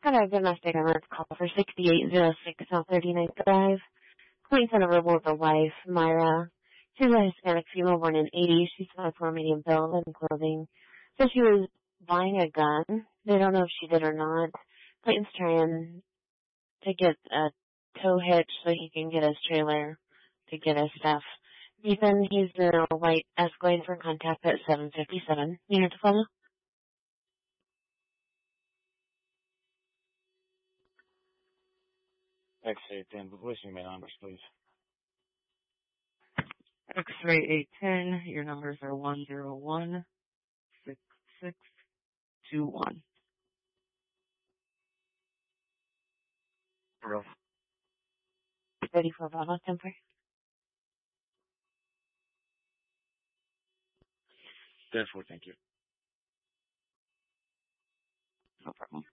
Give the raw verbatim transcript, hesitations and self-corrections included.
Got a good enough data on this call for sixty-eight oh six South thirty-ninth Drive. Point on a verbal with the wife, Myra. She's a Hispanic female born in eighty. She's five four medium build and clothing. So she was buying a gun. They don't know if she did or not. Clayton's trying to get a tow hitch so he can get his trailer to get his stuff. Ethan, he's in a white Escalade for contact at seven fifty-seven. Unit to follow? X-ray ten, what's your main numbers, please? X-ray eight ten, your numbers are one zero one six six two one. Real. Ready for Bravo, temper? Therefore, thank you. No problem.